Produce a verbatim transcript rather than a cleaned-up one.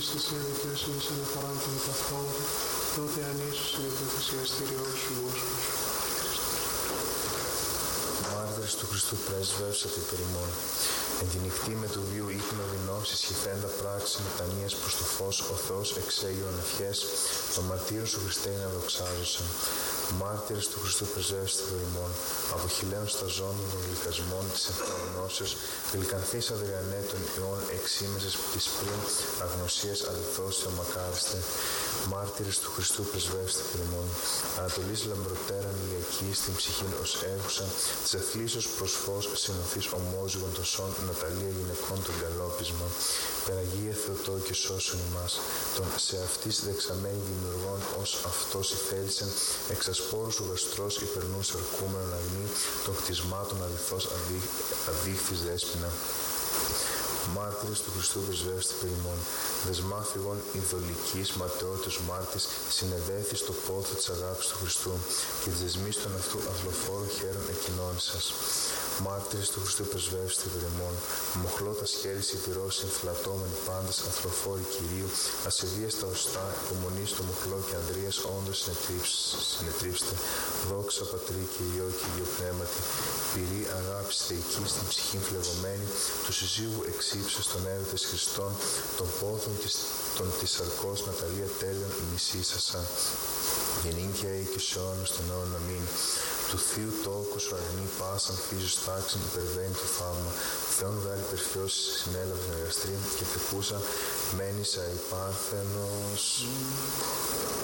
εις η αδικιοσύνης αναφοράν των ταυτόματα, τότε αν ίσως είναι το θυσιαστήριό σου, Господи. Μάρτυρες του Χριστού πρέσβευσατε υπερ ημών. Εν τη νυχτή με του βίου ύπνο δεινός ισχυθέντα πράξη μετανοίας προς το φως, ο Θεός εξέγειον ευχές, των μαρτύρων σου Χριστέ να δοξάζωσαν. Μάρτυρες του Χριστού πρεσβεύσατε υπερ ημών, αποχυλαίων στα ζώντα των γλυκασμών της ευθυγνώσεως, γλυκανθής αδριανέ των ιών εξήμεσες της πριν αγνωσίας αδελφός θεομακάριστε. Μάρτυρες του Χριστού πρεσβεύσατε υπερ ημών, ανατολής λαμπροτέραν ηλιακής την ψυχήν ως έχουσα, της εθλίσεως προς φως συνοφής ομόζυγων των σών Ναταλία γυναικών των καλόπισμα. Περαγία Θεοτό και σώσον ημάς, τον σε αυτής δεξαμένη δημιουργών ως αυτός ηθέλησεν, εξασπόρους ο γαστρός υπερνούς αρκούμενον αγνή, των κτισμάτων αληθώς αδί, αδείχθης δέσποινα. Μάρτυρες του Χριστού πρεσβεύστε υπερ ημών, δεσμά φυγών ειδωλικής ματαιότητος μάρτης, συνεδέθη στο πόθο της αγάπης του Χριστού και της δεσμής των αυτού αθλοφόρου χαίρων εκκοινώνησας. Μάρτυρες του Χριστού πρεσβεύστε υπερ ημών, μοχλώ τα σχέδια υπηρός εμφυλατώμενοι πάντας αθλοφόροι Κυρίου, ασεβία στα οστά, υπομονή στο μοχλό και ανδρείας όντως συνετρίψτε. Δόξα Πατρί και Υιό και Υιό Πνεύματι, πυρή αγάπης θεϊκής στην ψυχήν φλεγωμένη, του συζύγου εξύψεως των έρωτες Χριστών, των πόθων και των της σαρκός Ναταλία τέλειων ημισήσασα. Γεννήκαια και σε αιώνας των αιώνων αμήν. Του Θείου τόκου σου αρνεί πάσαν φύσεως τάξην υπερβαίνει το θαύμα. Θεόν γάρ υπερφιώσεις συνέλαβε εργαστρήν και τεκούσα μένεις αϊπάρθενος.